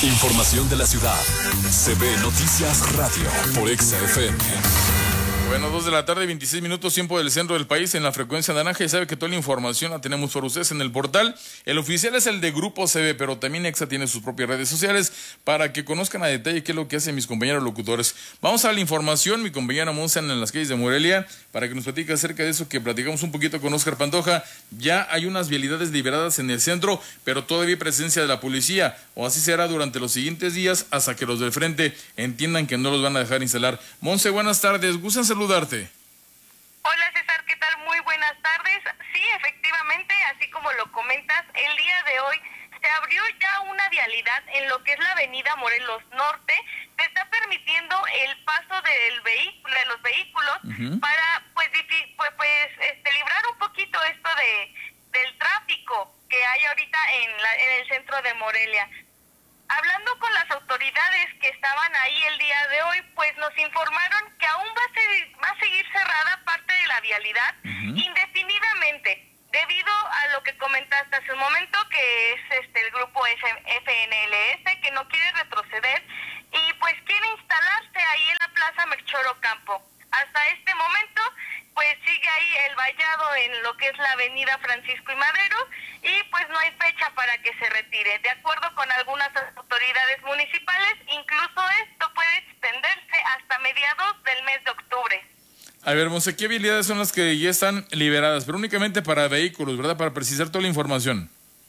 Información de la ciudad. CB Noticias Radio por Exa FM. Bueno, 2 de la tarde, 26 minutos, tiempo del centro del país, en la frecuencia naranja. Y sabe que toda la información la tenemos por ustedes en el portal. El oficial es el de Grupo CB, pero también Exa tiene sus propias redes sociales para que conozcan a detalle qué es lo que hacen mis compañeros locutores. Vamos a la información, mi compañera Monse en las calles de Morelia, para que nos platique acerca de eso que platicamos un poquito con Oscar Pantoja. Ya hay unas vialidades liberadas en el centro, pero todavía hay presencia de la policía, o así será durante los siguientes días hasta que los del frente entiendan que no los van a dejar instalar. Monse, buenas tardes, gustan saludarte. Hola César, ¿qué tal? Muy buenas tardes. Sí, efectivamente, así como lo comentas, el día de hoy se abrió ya una vialidad en lo que es la avenida Morelos Norte. Se está permitiendo el paso de los vehículos para librar un poquito esto del tráfico que hay ahorita en el centro de Morelia. Hablando con las autoridades que estaban ahí el día de hoy, pues nos informaron que aún va a seguir cerrada parte de la vialidad indefinidamente, debido a lo que comentaste hace un momento, que es el grupo FNLS, que no quiere retroceder y pues quiere instalarse ahí en la Plaza Melchor Ocampo. Hasta este momento, pues sigue ahí el vallado en lo que es la avenida Francisco y Madero, y pues no hay fecha para que se retire. De acuerdo con algunas autoridades municipales, incluso esto puede extenderse hasta mediados del mes de octubre. A ver, Monse, ¿qué habilidades son las que ya están liberadas? Pero únicamente para vehículos, ¿verdad? Para precisar toda la información.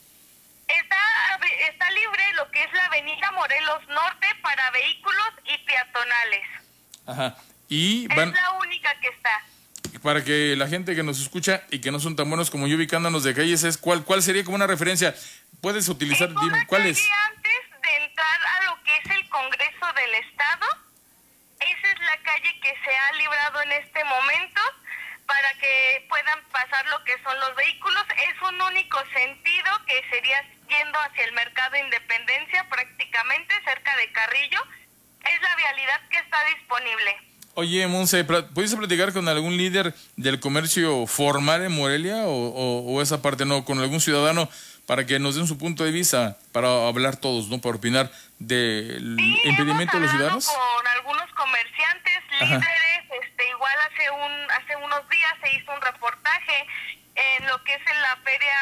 Está libre lo que es la avenida Morelos Norte para vehículos y peatonales. Ajá. Es la única que está. Para que la gente que nos escucha y que no son tan buenos como yo ubicándonos de calles, es ¿cuál sería como una referencia? ¿Puedes utilizar? Dime, ¿cuál es? Antes de entrar a lo que es el Congreso del Estado, esa es la calle que se ha librado en este momento para que puedan pasar lo que son los vehículos. Es un único sentido que sería yendo hacia el Mercado Independencia, prácticamente cerca de Carrillo. Es la vialidad que está disponible. Oye, Monse, ¿pudiste platicar con algún líder del comercio formal en Morelia o esa parte no, con algún ciudadano para que nos den su punto de vista, para hablar todos, ¿no? Para opinar del impedimento de los ciudadanos? Con algunos comerciantes, líderes, igual hace unos días se hizo un reportaje en lo que es en la feria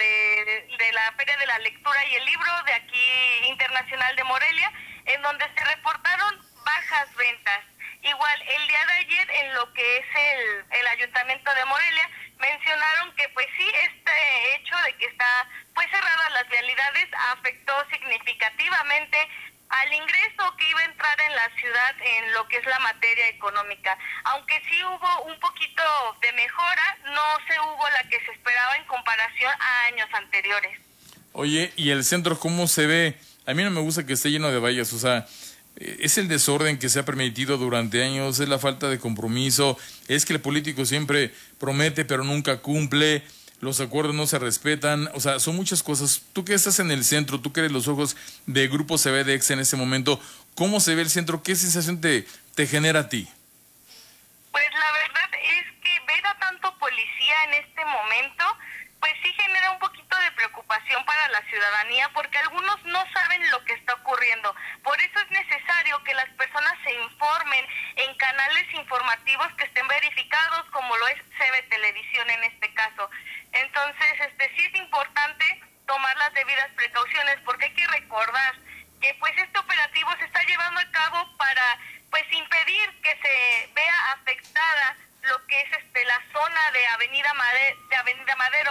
de la Feria de la Lectura y el Libro de aquí internacional de Morelia, en donde se reportaron bajas ventas. Igual, el día de ayer, en lo que es el Ayuntamiento de Morelia, mencionaron que pues sí, este hecho de que está pues cerradas las vialidades afectó significativamente al ingreso que iba a entrar en la ciudad en lo que es la materia económica. Aunque sí hubo un poquito de mejora, no se hubo la que se esperaba en comparación a años anteriores. Oye, ¿y el centro cómo se ve? A mí no me gusta que esté lleno de vallas, o sea, es el desorden que se ha permitido durante años, es la falta de compromiso, es que el político siempre promete pero nunca cumple, los acuerdos no se respetan, o sea, son muchas cosas. Tú que estás en el centro, tú que eres los ojos de Grupo CB de Exa en este momento, ¿cómo se ve el centro? ¿Qué sensación te genera a ti? Pues la verdad es que ver a tanto policía en este momento, pues sí genera un poquito de preocupación para la ciudadanía, porque algunos no saben lo que está ocurriendo. Por eso es necesario que las personas se informen en canales informativos que estén verificados, como lo es CB Televisión en este caso. Entonces, sí es importante tomar las debidas precauciones, porque hay que recordar que pues este operativo se está llevando a cabo para pues impedir que se vea afectada lo que es la zona de Avenida Madero,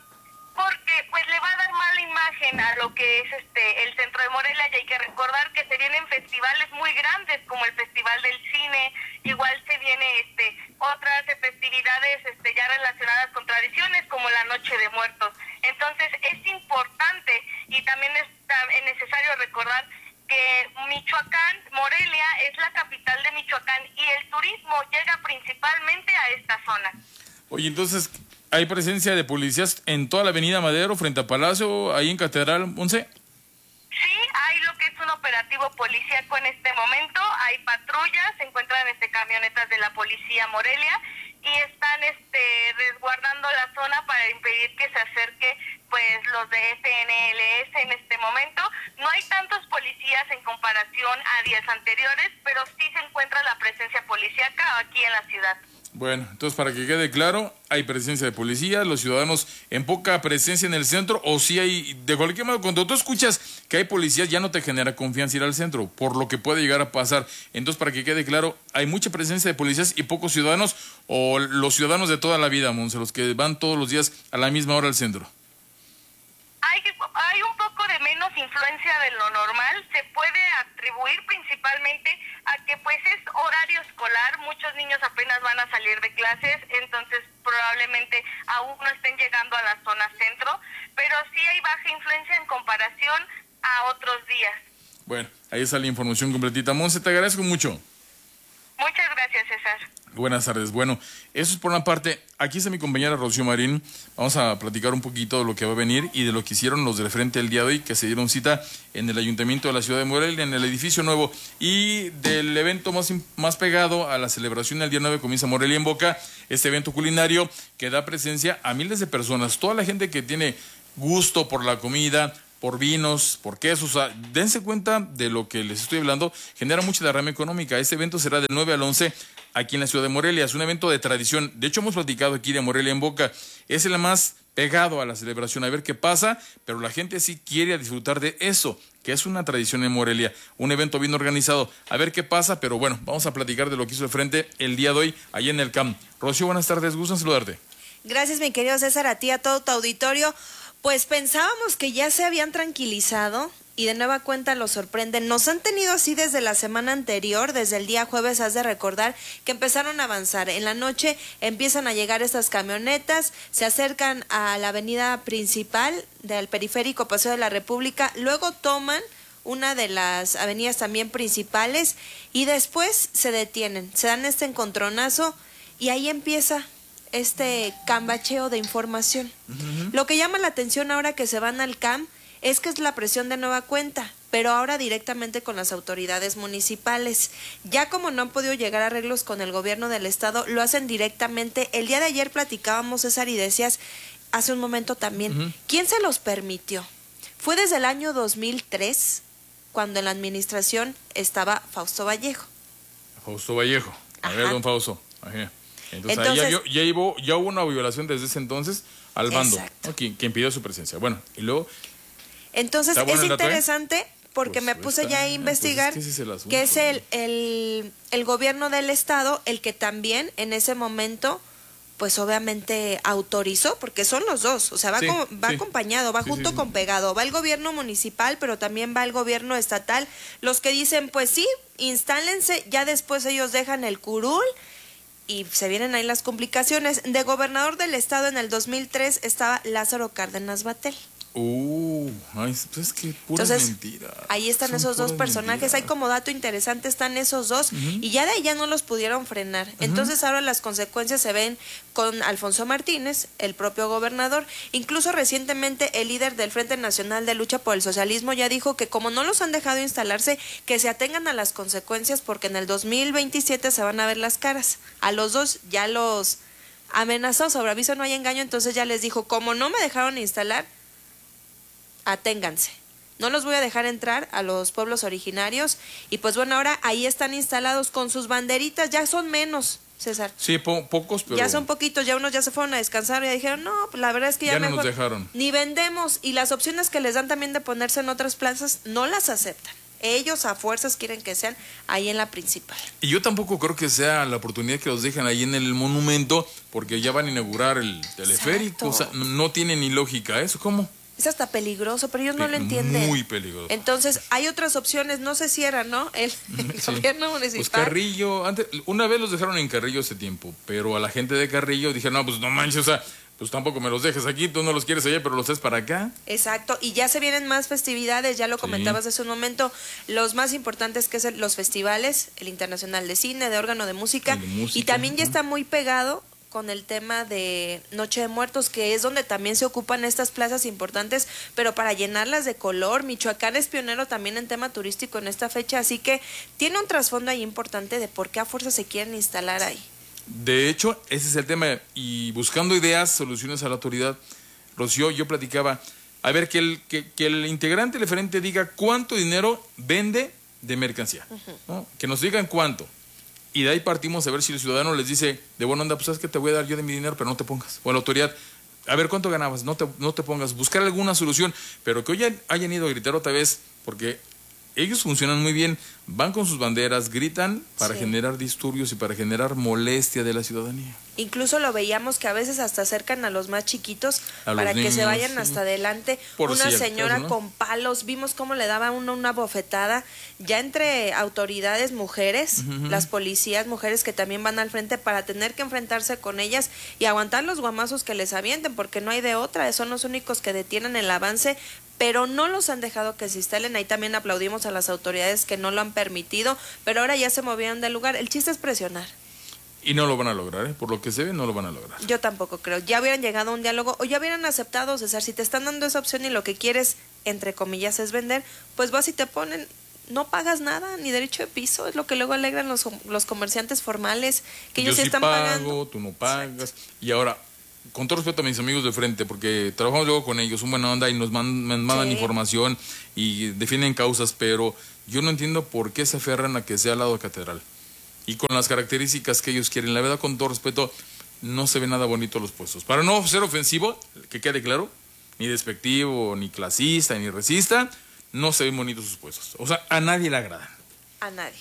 porque pues le va a dar mala imagen a lo que es el centro de Morelia, y hay que recordar que se vienen festivales muy grandes como el Festival del Cine, igual se viene otras festividades ya relacionadas con tradiciones como la Noche de Muertos. Entonces es importante y también es necesario recordar que Michoacán, Morelia, es la capital de Michoacán y el turismo llega principalmente a esta zona. Oye, entonces, ¿hay presencia de policías en toda la avenida Madero, frente a Palacio, ahí en Catedral, Monse? Sí, hay lo que es un operativo policíaco en este momento, hay patrullas, se encuentran camionetas de la policía Morelia y están resguardando la zona para impedir que se acerque pues los de FNLS en este momento. No hay tantos policías comparación a días anteriores, pero sí se encuentra la presencia policíaca aquí en la ciudad. Bueno, entonces para que quede claro, hay presencia de policía, los ciudadanos en poca presencia en el centro, o si hay, de cualquier modo, cuando tú escuchas que hay policías, ya no te genera confianza ir al centro, por lo que puede llegar a pasar. Entonces, para que quede claro, hay mucha presencia de policías y pocos ciudadanos, o los ciudadanos de toda la vida, Monse, los que van todos los días a la misma hora al centro. Hay un poco de menos influencia de lo normal, se puede atribuir principalmente a que pues es horario escolar, muchos niños apenas van a salir de clases, entonces probablemente aún no estén llegando a la zona centro, pero sí hay baja influencia en comparación a otros días. Bueno, ahí está la información completita. Monse, te agradezco mucho. Muchas gracias, César. Buenas tardes. Bueno, eso es por una parte. Aquí está mi compañera Rocío Marín. Vamos a platicar un poquito de lo que va a venir y de lo que hicieron los del Frente el día de hoy, que se dieron cita en el Ayuntamiento de la Ciudad de Morelia, en el edificio nuevo, y del evento más pegado a la celebración del día 9 comienza Morelia en Boca, este evento culinario que da presencia a miles de personas. Toda la gente que tiene gusto por la comida, por vinos, por quesos, dense cuenta de lo que les estoy hablando, genera mucha derrama económica. Este evento será del 9 al 11 aquí en la ciudad de Morelia, es un evento de tradición, de hecho hemos platicado aquí de Morelia en Boca, es el más pegado a la celebración, a ver qué pasa, pero la gente sí quiere disfrutar de eso, que es una tradición en Morelia, un evento bien organizado, a ver qué pasa, pero bueno, vamos a platicar de lo que hizo el Frente el día de hoy, allá en el CAM. Rocío, buenas tardes, gusto en saludarte. Gracias, mi querido César, a ti, a todo tu auditorio. Pues pensábamos que ya se habían tranquilizado y de nueva cuenta los sorprenden. Nos han tenido así desde la semana anterior, desde el día jueves, has de recordar que empezaron a avanzar. En la noche empiezan a llegar estas camionetas, se acercan a la avenida principal del periférico Paseo de la República, luego toman una de las avenidas también principales y después se detienen, se dan este encontronazo y ahí empieza este cambacheo de información. Lo que llama la atención ahora que se van al CAM es que es la presión de nueva cuenta, pero ahora directamente con las autoridades municipales. Ya como no han podido llegar a arreglos con el gobierno del estado, lo hacen directamente. El día de ayer platicábamos, César, y decías hace un momento también, ¿quién se los permitió? Fue desde el año 2003, cuando en la administración estaba Fausto Vallejo. Fausto Vallejo, a ver, don Fausto. Ajá. Entonces ahí ya hubo una violación desde ese entonces al bando, ¿no? Quien pidió su presencia. Bueno, y luego... Entonces es interesante porque me puse ya a investigar que es el gobierno del estado el que también en ese momento pues obviamente autorizó, porque son los dos, o sea, va acompañado, va junto con pegado, va el gobierno municipal, pero también va el gobierno estatal, los que dicen, pues sí, instálense, ya después ellos dejan el curul, y se vienen ahí las complicaciones. De gobernador del estado en el 2003 estaba Lázaro Cárdenas Batel. Es que puras mentiras. Ahí están esos dos personajes, mentiras. Hay como dato interesante, están esos dos, y ya de ahí ya no los pudieron frenar. Entonces ahora las consecuencias se ven con Alfonso Martínez, el propio gobernador. Incluso recientemente el líder del Frente Nacional de Lucha por el Socialismo ya dijo que como no los han dejado instalarse, que se atengan a las consecuencias, porque en el 2027 se van a ver las caras. A los dos ya los amenazó, sobre aviso no hay engaño, entonces ya les dijo, como no me dejaron instalar, aténganse, no los voy a dejar entrar a los pueblos originarios. Y pues bueno, ahora ahí están instalados con sus banderitas, ya son menos, César. Sí, pocos, pero... Ya son poquitos, ya unos ya se fueron a descansar y ya dijeron, no, pues la verdad es que ya mejor no nos dejaron. Ni vendemos, y las opciones que les dan también de ponerse en otras plazas no las aceptan. Ellos a fuerzas quieren que sean ahí en la principal. Y yo tampoco creo que sea la oportunidad que los dejan ahí en el monumento, porque ya van a inaugurar el teleférico. O sea, no tiene ni lógica eso. ¿Cómo? Es hasta peligroso, pero ellos no lo entienden. Muy peligroso. Entonces, hay otras opciones, no se cierra, ¿no? El gobierno municipal. Pues Carrillo, una vez los dejaron en Carrillo hace tiempo, pero a la gente de Carrillo dijeron, no, pues no manches, o sea, pues tampoco me los dejes aquí, tú no los quieres allá, pero los traes para acá. Exacto, y ya se vienen más festividades, ya lo comentabas hace un momento, los más importantes que es los festivales, el Internacional de Cine, de órgano de música, y también ya está muy pegado con el tema de Noche de Muertos, que es donde también se ocupan estas plazas importantes, pero para llenarlas de color. Michoacán es pionero también en tema turístico en esta fecha, así que tiene un trasfondo ahí importante de por qué a fuerza se quieren instalar ahí. De hecho, ese es el tema, y buscando ideas, soluciones a la autoridad, Rocío, yo platicaba, a ver, que el integrante del frente diga cuánto dinero vende de mercancía, ¿no? Que nos digan cuánto. Y de ahí partimos a ver si el ciudadano les dice, de buena onda, pues sabes que te voy a dar yo de mi dinero, pero no te pongas. O la autoridad, a ver cuánto ganabas, no te pongas. Buscar alguna solución, pero que hoy hayan ido a gritar otra vez, porque ellos funcionan muy bien, van con sus banderas, gritan para generar disturbios y para generar molestia de la ciudadanía. Incluso lo veíamos que a veces hasta acercan a los más chiquitos para niños, que se vayan hasta adelante. Por una si señora acaso, ¿no? con palos, vimos cómo le daba una bofetada, ya entre autoridades mujeres, las policías mujeres que también van al frente para tener que enfrentarse con ellas y aguantar los guamazos que les avienten, porque no hay de otra, son los únicos que detienen el avance, pero no los han dejado que se instalen. Ahí también aplaudimos a las autoridades que no lo han permitido, pero ahora ya se movieron del lugar. El chiste es presionar. Y no lo van a lograr, ¿eh? Por lo que se ve, no lo van a lograr. Yo tampoco creo. Ya hubieran llegado a un diálogo o ya hubieran aceptado, César, si te están dando esa opción y lo que quieres, entre comillas, es vender, pues vas y te ponen, no pagas nada, ni derecho de piso, es lo que luego alegran los comerciantes formales, que ellos Yo sí están pago, pagando. tú no pagas. Y ahora, con todo respeto a mis amigos de frente, porque trabajamos luego con ellos, son buena onda y nos mandan información y defienden causas, pero yo no entiendo por qué se aferran a que sea al lado de catedral. Y con las características que ellos quieren, la verdad, con todo respeto, no se ve nada bonito los puestos. Para no ser ofensivo, que quede claro, ni despectivo, ni clasista, ni racista, no se ven bonitos sus puestos. O sea, a nadie le agradan. A nadie.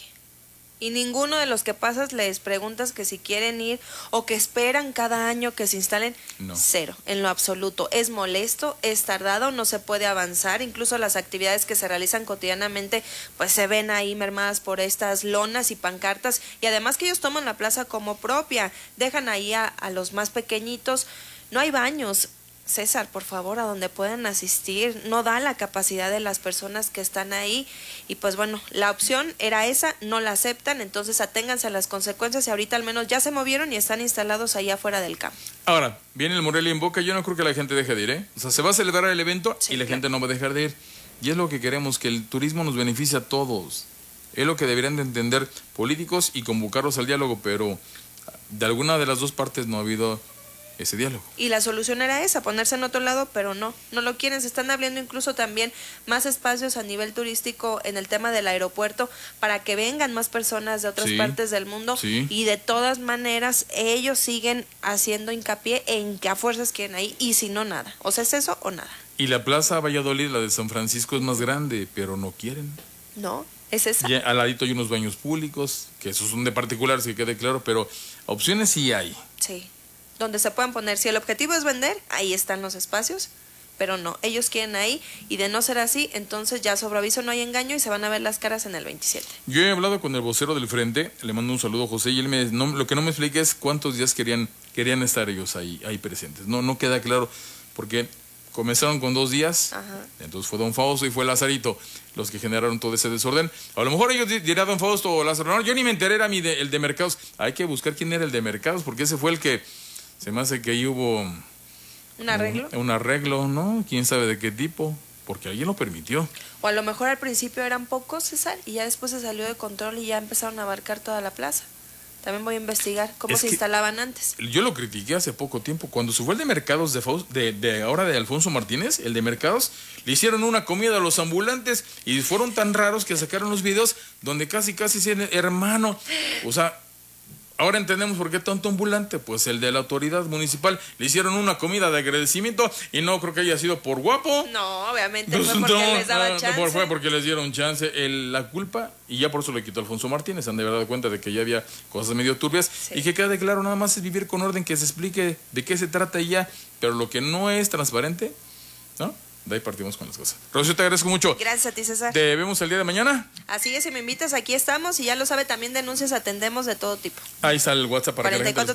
Y ninguno de los que pasas les preguntas que si quieren ir o que esperan cada año que se instalen. No. Cero, en lo absoluto. Es molesto, es tardado, no se puede avanzar. Incluso las actividades que se realizan cotidianamente pues se ven ahí mermadas por estas lonas y pancartas. Y además que ellos toman la plaza como propia. Dejan ahí a los más pequeñitos. No hay baños. César, por favor, a donde puedan asistir, no da la capacidad de las personas que están ahí y pues bueno, la opción era esa, no la aceptan, entonces aténganse a las consecuencias y ahorita al menos ya se movieron y están instalados allá afuera del campo. Ahora, viene el Morelia en boca, yo no creo que la gente deje de ir, ¿eh? O sea, se va a celebrar el evento y la gente no va a dejar de ir. Y es lo que queremos, que el turismo nos beneficie a todos. Es lo que deberían de entender políticos y convocarlos al diálogo, pero de alguna de las dos partes no ha habido ese diálogo. Y la solución era esa, ponerse en otro lado, pero no lo quieren. Se están abriendo incluso también más espacios a nivel turístico en el tema del aeropuerto para que vengan más personas de otras partes del mundo y de todas maneras ellos siguen haciendo hincapié en que a fuerzas quieren ahí y si no, nada. O sea, es eso o nada. Y la Plaza Valladolid, la de San Francisco, es más grande, pero no quieren. No, es esa. Y al ladito hay unos baños públicos, que esos son de particulares, que quede claro, pero opciones sí hay. Sí. Donde se puedan poner. Si el objetivo es vender, ahí están los espacios, pero no, ellos quieren ahí y de no ser así, entonces ya sobre aviso no hay engaño y se van a ver las caras en el 27. Yo he hablado con el vocero del frente, le mando un saludo a José y él lo que no me explica es cuántos días querían estar ellos ahí presentes. No queda claro, porque comenzaron con 2 días, entonces fue Don Fausto y fue Lazarito los que generaron todo ese desorden. A lo mejor ellos dirán Don Fausto o Lázaro, no, yo ni me enteré, era el de Mercados. Hay que buscar quién era el de Mercados, porque ese fue el que se me hace que ahí hubo ¿un arreglo? Un arreglo, ¿no? ¿Quién sabe de qué tipo? Porque alguien lo permitió. O a lo mejor al principio eran pocos, César, y ya después se salió de control y ya empezaron a abarcar toda la plaza. También voy a investigar cómo se instalaban antes. Yo lo critiqué hace poco tiempo. Cuando se fue el de Mercados de ahora de Alfonso Martínez, el de Mercados, le hicieron una comida a los ambulantes y fueron tan raros que sacaron los videos donde casi dicen, hermano, o sea, ahora entendemos por qué tanto ambulante. Pues el de la autoridad municipal le hicieron una comida de agradecimiento y no creo que haya sido por guapo. No, obviamente fue porque les daba chance. Fue porque les dieron chance. La culpa, y ya por eso le quitó Alfonso Martínez, han de haber dado cuenta de que ya había cosas medio turbias. Y que quede claro, nada más es vivir con orden, que se explique de qué se trata y ya. Pero lo que no es transparente, ¿no? De ahí partimos con las cosas. Rocío, te agradezco mucho. Gracias a ti, César. ¿Te vemos el día de mañana? Así es, si me invitas, aquí estamos. Y ya lo sabe, también denuncias atendemos de todo tipo. Ahí está el WhatsApp para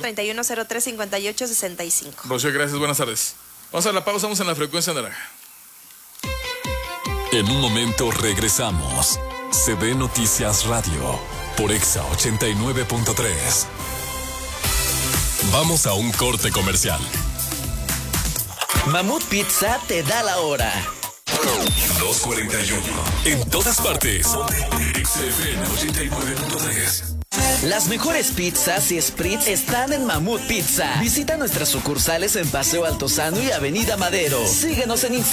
44-31-03-58-65. Rocío, gracias, buenas tardes. Vamos a la pausa, vamos en la frecuencia naranja. En un momento regresamos. CB Noticias Radio por Exa 89.3. Vamos a un corte comercial. Mamut Pizza te da la hora. 2:41. En todas partes. XFM 89.3. Las mejores pizzas y spritz están en Mamut Pizza. Visita nuestras sucursales en Paseo Altozano y Avenida Madero. Síguenos en Instagram.